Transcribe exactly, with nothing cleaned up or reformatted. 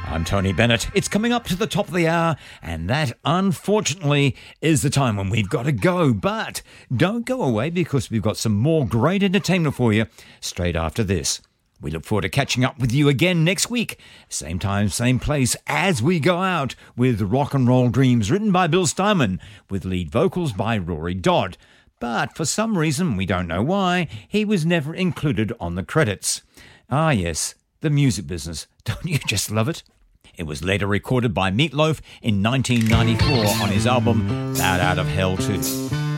I'm Tony Bennett. It's coming up to the top of the hour, and that, unfortunately, is the time when we've got to go. But don't go away, because we've got some more great entertainment for you straight after this. We look forward to catching up with you again next week. Same time, same place, as we go out with Rock and Roll Dreams, written by Bill Steinman, with lead vocals by Rory Dodd. But for some reason, we don't know why, he was never included on the credits. Ah yes, the music business. Don't you just love it? It was later recorded by Meat Loaf in nineteen ninety-four on his album Bad Out of Hell two.